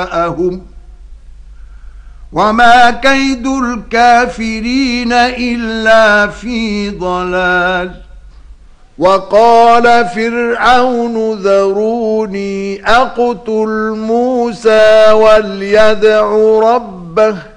وما كيد الكافرين إلا في ضلال. وقال فرعون ذروني أقتل موسى وليدع ربه